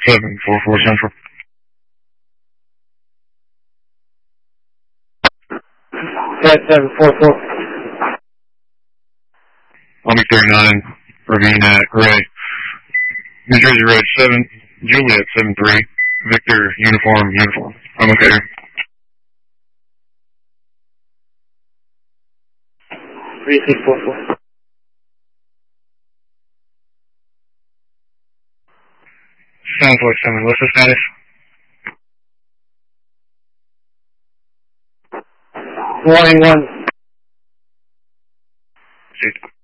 744 Central. Flight 744. Army 39, Ravine at Gray. New Jersey Red 7, Juliet 73, Victor Uniform. I'm okay here. 3644. Sounds like 7. What's the status? Warning 1. See.